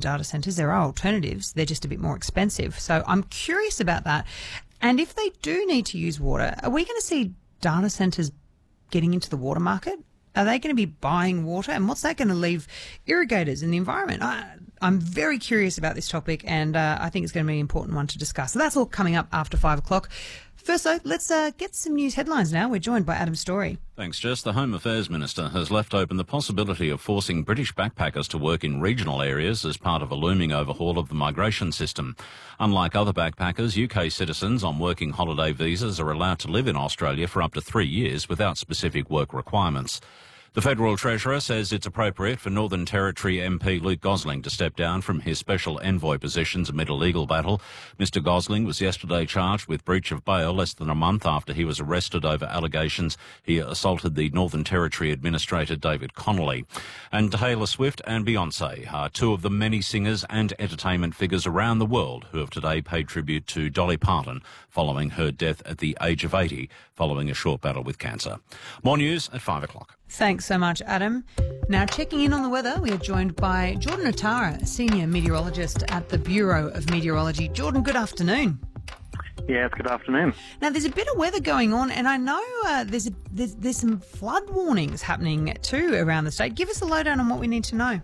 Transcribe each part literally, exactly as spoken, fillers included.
data centres. There are alternatives. They're just a bit more expensive. So I'm curious about that. And if they do need to use water, are we going to see data centres getting into the water market? Are they going to be buying water? And what's that going to leave irrigators in the environment? I, I'm very curious about this topic, and uh, I think it's going to be an important one to discuss. So that's all coming up after five o'clock. First, though, let's uh, get some news headlines now. We're joined by Adam Story. Thanks, Jess. The Home Affairs Minister has left open the possibility of forcing British backpackers to work in regional areas as part of a looming overhaul of the migration system. Unlike other backpackers, U K citizens on working holiday visas are allowed to live in Australia for up to three years without specific work requirements. The Federal Treasurer says it's appropriate for Northern Territory M P Luke Gosling to step down from his special envoy positions amid a legal battle. Mister Gosling was yesterday charged with breach of bail less than a month after he was arrested over allegations he assaulted the Northern Territory Administrator David Connolly. And Taylor Swift and Beyonce are two of the many singers and entertainment figures around the world who have today paid tribute to Dolly Parton following her death at the age of eighty, following a short battle with cancer. More news at five o'clock. Thanks so much, Adam. Now, checking in on the weather, we are joined by Jordan Atara, Senior Meteorologist at the Bureau of Meteorology. Jordan, good afternoon. Yes, good afternoon. Now, there's a bit of weather going on, and I know uh, there's, a, there's there's some flood warnings happening too around the state. Give us a lowdown on what we need to know.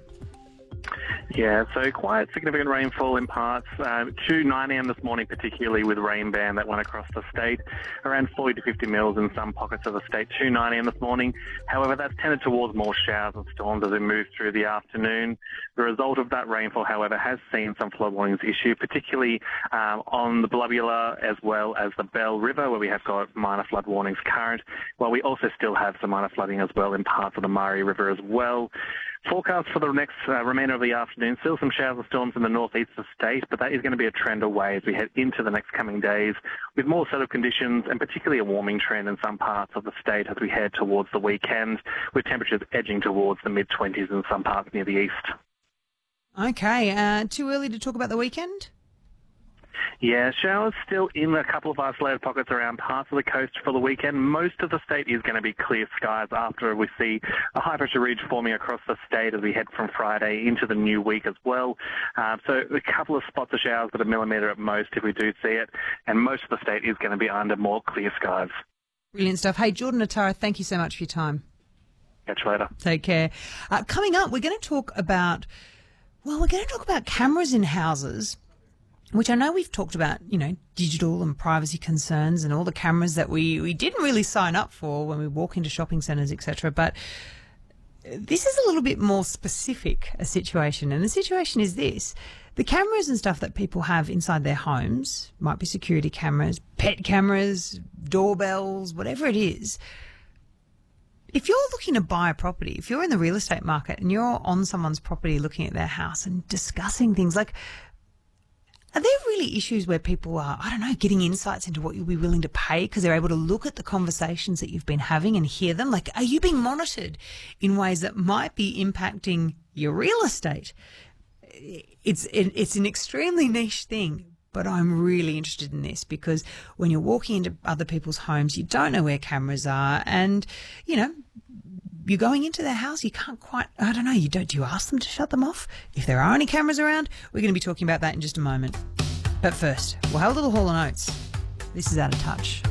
Yeah, so quite significant rainfall in parts uh, to nine a m this morning, particularly with rain band that went across the state, around forty to fifty mils in some pockets of the state to nine a m this morning. However, that's tended towards more showers and storms as we move through the afternoon. The result of that rainfall, however, has seen some flood warnings issued, particularly um, on the Blubula as well as the Bell River, where we have got minor flood warnings current, while we also still have some minor flooding as well in parts of the Murray River as well. Forecast for the next uh, remainder of the afternoon, still some showers and storms in the northeast of the state, but that is going to be a trend away as we head into the next coming days, with more settled conditions and particularly a warming trend in some parts of the state as we head towards the weekend, with temperatures edging towards the mid twenties in some parts near the east. Okay, uh, too early to talk about the weekend? Yeah, showers still in a couple of isolated pockets around parts of the coast for the weekend. Most of the state is going to be clear skies after we see a high-pressure ridge forming across the state as we head from Friday into the new week as well. Um, so a couple of spots of showers, but a millimetre at most if we do see it. And most of the state is going to be under more clear skies. Brilliant stuff. Hey, Jordan Atara, thank you so much for your time. Catch you later. Take care. Uh, coming up, we're going to talk about, well, we're going to talk about cameras in houses, which I know we've talked about, you know, digital and privacy concerns and all the cameras that we, we didn't really sign up for when we walk into shopping centres, et cetera. But this is a little bit more specific a situation. And the situation is this. The cameras and stuff that people have inside their homes, might be security cameras, pet cameras, doorbells, whatever it is. If you're looking to buy a property, if you're in the real estate market and you're on someone's property looking at their house and discussing things like, are there really issues where people are, I don't know, getting insights into what you'll be willing to pay because they're able to look at the conversations that you've been having and hear them? Like, are you being monitored in ways that might be impacting your real estate? It's it's an extremely niche thing, but I'm really interested in this because when you're walking into other people's homes, you don't know where cameras are and, you know, you're going into their house, you can't quite, I don't know, you don't, do you ask them to shut them off? If there are any cameras around, we're going to be talking about that in just a moment. But first, we'll have a little Hall and Oates. This is Out of Touch.